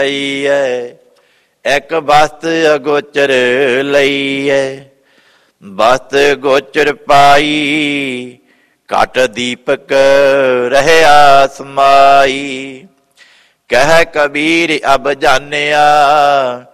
ਇੱਕ ਬਸਤ ਅਗੋਚਰ ਲਈਐ, ਬਸਤ ਗੋਚਰ ਪਾਈ, ਘਟ ਦੀਪਕ ਰਹਿਆ ਸਮਾਈ। ਕਹਿ ਕਬੀਰ ਅਬ ਜਾਣਿਆ,